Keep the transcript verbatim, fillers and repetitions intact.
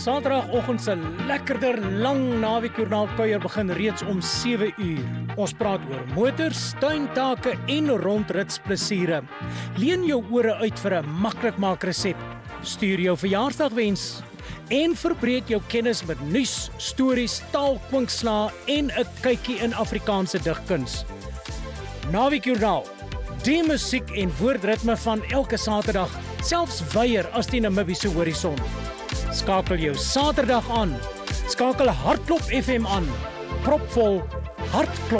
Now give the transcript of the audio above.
Saterdagoggend se lekkerder lang naweekjoernaal kuier begin reeds om sewe uur. Ons praat oor motors, tuintake en rondritsplesiere. Leen jou ore uit vir 'n maklikmaak resep. Stuur jou verjaarsdagwens en verbreek jou kennis met nuus, stories, taalkwinkslae en 'n kykie in Afrikaanse digkuns. Naweekjoernaal, die musiek en woordritme van elke Saterdag, selfs wyer as die Namibiese horison. Skakel jou Saterdag aan. Skakel Hartklop F M aan. Propvol Hartklop.